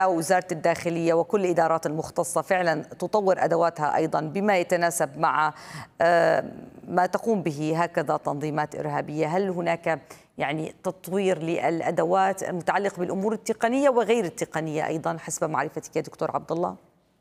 وزارة الداخلية وكل الإدارات المختصة فعلا تطور أدواتها أيضا بما يتناسب مع ما تقوم به هكذا تنظيمات إرهابية. هل هناك يعني تطوير للأدوات المتعلقة بالأمور التقنية وغير التقنية أيضا حسب معرفتك يا دكتور عبد الله؟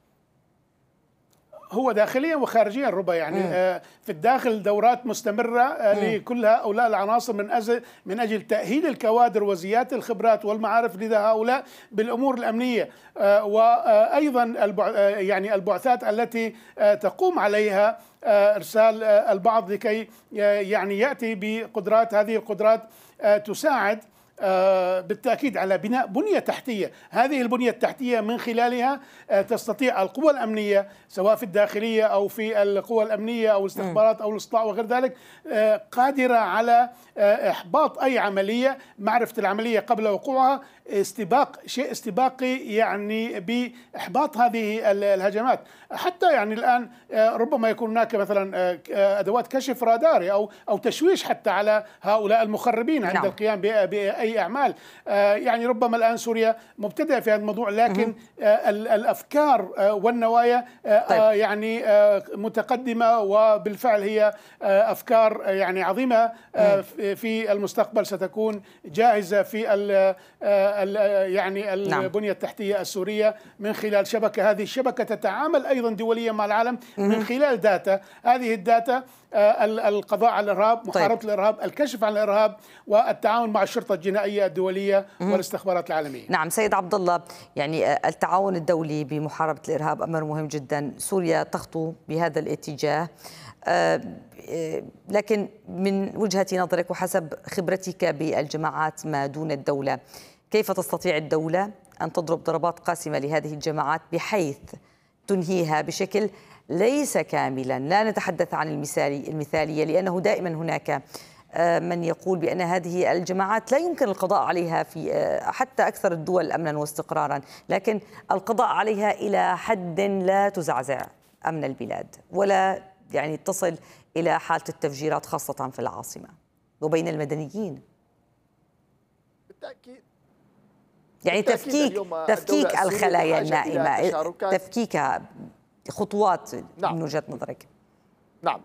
هو داخليا وخارجيا ربما يعني في الداخل دورات مستمرة لكل هؤلاء العناصر من أجل تأهيل الكوادر وزيادة الخبرات والمعارف لدى هؤلاء بالأمور الأمنية، وأيضا يعني البعثات التي تقوم عليها إرسال البعض لكي يعني يأتي بقدرات، هذه القدرات تساعد بالتأكيد على بناء بنية تحتية. هذه البنية التحتية من خلالها تستطيع القوى الأمنية سواء في الداخلية أو في القوى الأمنية أو الاستخبارات أو الاستطلاع وغير ذلك قادرة على إحباط أي عملية، معرفة العملية قبل وقوعها، شيء استباقي يعني بإحباط هذه الهجمات. حتى يعني الآن ربما يكون هناك مثلا أدوات كشف راداري أو تشويش حتى على هؤلاء المخربين عند القيام بأي أعمال. يعني ربما الآن سوريا مبتدئة في هذا الموضوع، لكن الأفكار والنوايا يعني متقدمة، وبالفعل هي أفكار يعني عظيمة في المستقبل ستكون جاهزة في يعني البنية التحتية السورية من خلال شبكة. هذه الشبكة تتعامل أيضا دوليا مع العالم من خلال داتا. هذه الداتا القضاء على الإرهاب، محاربة الإرهاب، الكشف عن الإرهاب، والتعاون مع الشرطة الجنائية الدولية والاستخبارات العالمية. نعم سيد عبد الله، يعني التعاون الدولي بمحاربة الإرهاب أمر مهم جدا. سوريا تخطو بهذا الاتجاه، لكن من وجهة نظرك وحسب خبرتك بالجماعات ما دون الدولة، كيف تستطيع الدولة أن تضرب ضربات قاسمة لهذه الجماعات بحيث تنهيها بشكل ليس كاملا؟ لا نتحدث عن المثالية، لأنه دائما هناك من يقول بأن هذه الجماعات لا يمكن القضاء عليها في حتى أكثر الدول أمنا واستقرارا، لكن القضاء عليها إلى حد لا تزعزع أمن البلاد ولا يعني تصل إلى حالة التفجيرات خاصة في العاصمة وبين المدنيين. بالتأكيد يعني تفكيك الخلايا النائمة، تفكيك خطوات من وجهة نظرك. نعم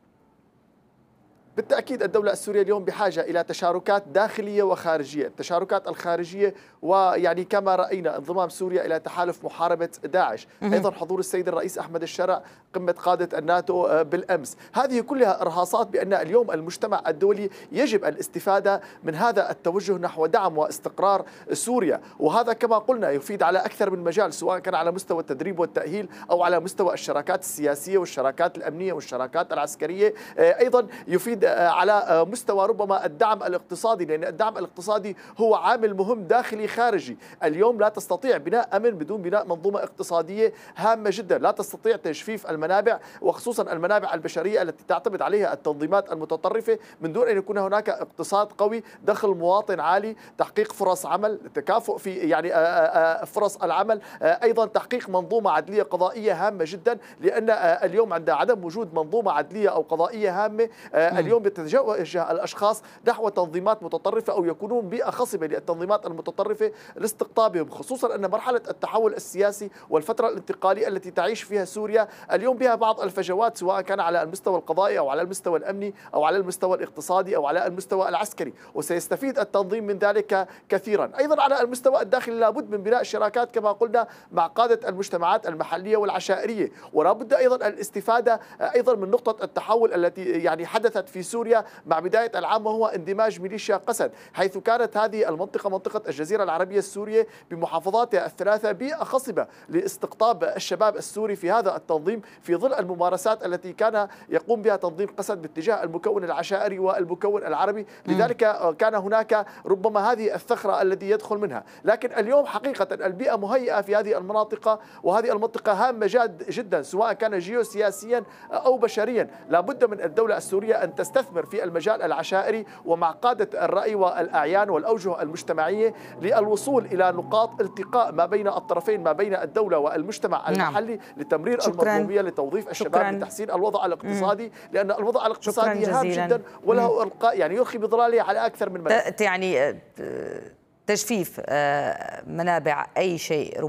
بالتأكيد الدولة السورية اليوم بحاجة إلى تشاركات داخلية وخارجية. التشاركات الخارجية ويعني كما رأينا انضمام سوريا إلى تحالف محاربة داعش، أيضا حضور السيد الرئيس أحمد الشرع قمة قادة الناتو بالأمس، هذه كلها إرهاصات بأن اليوم المجتمع الدولي يجب الاستفادة من هذا التوجه نحو دعم واستقرار سوريا. وهذا كما قلنا يفيد على أكثر من مجال، سواء كان على مستوى التدريب والتأهيل أو على مستوى الشراكات السياسية والشراكات الأمنية والشراكات العسكرية، أيضا يفيد على مستوى ربما الدعم الاقتصادي، لأن الدعم الاقتصادي هو عامل مهم داخلي خارجي. اليوم لا تستطيع بناء أمن بدون بناء منظومة اقتصادية هامة جدا، لا تستطيع تجفيف المنابع وخصوصا المنابع البشرية التي تعتمد عليها التنظيمات المتطرفة من دون أن يكون هناك اقتصاد قوي، دخل مواطن عالي، تحقيق فرص عمل، تكافؤ في يعني فرص العمل، أيضا تحقيق منظومة عدلية قضائية هامة جدا، لأن اليوم عند عدم وجود منظومة عدلية أو قضائية هامة اليوم يتوجه الأشخاص نحو تنظيمات متطرفة أو يكونون بيئة خصبة للتنظيمات المتطرفة لاستقطابهم، خصوصا أن مرحلة التحول السياسي والفترة الانتقالية التي تعيش فيها سوريا اليوم بها بعض الفجوات، سواء كان على المستوى القضائي أو على المستوى الأمني أو على المستوى الاقتصادي أو على المستوى العسكري، وسيستفيد التنظيم من ذلك كثيرا. أيضا على المستوى الداخلي لابد من بناء شراكات كما قلنا مع قادة المجتمعات المحلية والعشائرية، ولا بد أيضا الاستفادة أيضا من نقطة التحول التي يعني حدثت في سوريا مع بداية العام، وهو اندماج ميليشيا قسد، حيث كانت هذه المنطقة منطقة الجزيرة العربية السورية بمحافظاتها الثلاثة بيئة خصبة لاستقطاب الشباب السوري في هذا التنظيم في ظل الممارسات التي كان يقوم بها تنظيم قسد باتجاه المكون العشائري والمكون العربي. لذلك كان هناك ربما هذه الثغرة التي يدخل منها، لكن اليوم حقيقة البيئة مهيئة في هذه المناطق، وهذه المنطقة هامة جدا سواء كان جيوسياسيا أو بشريا. لابد من الدولة السورية أن تستثمر في المجال العشائري ومع قادة الرأي والأعيان والأوجه المجتمعية للوصول إلى نقاط التقاء ما بين الطرفين، ما بين الدولة والمجتمع المحلي، لتمرير المظلومية، لتوظيف الشباب، لتحسين الوضع الاقتصادي، لأن الوضع الاقتصادي هام جدا وله يعني يلقي بظلاله على أكثر من ملف. يعني تجفيف منابع أي شيء